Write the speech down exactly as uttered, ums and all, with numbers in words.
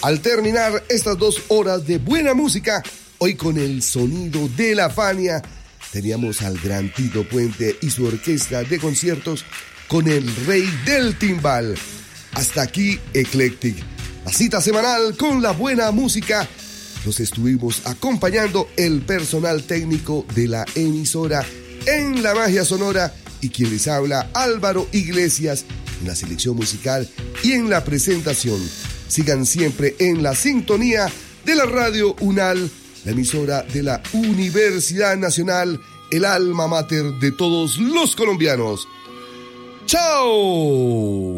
Al terminar estas dos horas de buena música, hoy con el sonido de la Fania, teníamos al gran Tito Puente y su orquesta de conciertos con el rey del timbal. Hasta aquí Eclectic, la cita semanal con la buena música. Los estuvimos acompañando el personal técnico de la emisora en la magia sonora y quien les habla, Álvaro Iglesias, en la selección musical y en la presentación. Sigan siempre en la sintonía de la Radio UNAL, la emisora de la Universidad Nacional, el alma mater de todos los colombianos. ¡Chao!